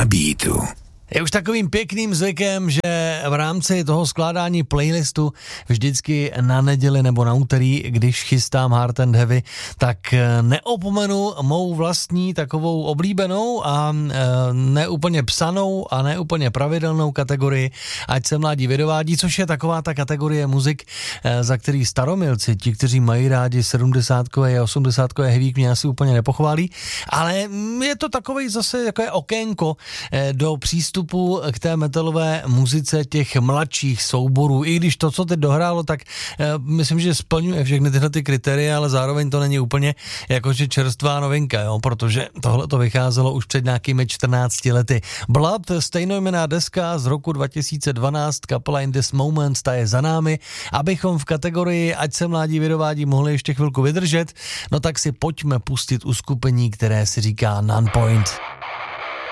Na beatu. Je už takovým pěkným zvykem, že v rámci toho skládání playlistu vždycky na neděli nebo na úterý, když chystám Hard and Heavy, tak neopomenu mou vlastní takovou oblíbenou a neúplně psanou a neúplně pravidelnou kategorii Ať se mládí vydovádí, což je taková ta kategorie muzik, za který staromilci, ti, kteří mají rádi 70kové a 80kové heavík, mě asi úplně nepochválí, ale je to takovej zase takové okénko do přístupu k té metalové muzice těch mladších souborů. I když to, co teď dohrálo, tak myslím, že splňuje všechny tyhle ty kritéria, ale zároveň to není úplně jakože čerstvá novinka, jo? Protože tohle to vycházelo už před nějakými 14 lety. Blood, stejnojmenná deska z roku 2012, kapela In This Moment, ta je za námi. Abychom v kategorii Ať se mládí vydovádí mohli ještě chvilku vydržet, no tak si pojďme pustit uskupení, které si říká Nonpoint.